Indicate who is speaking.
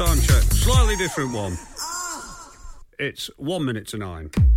Speaker 1: Time check. Slightly different one. It's 1 minute to 9.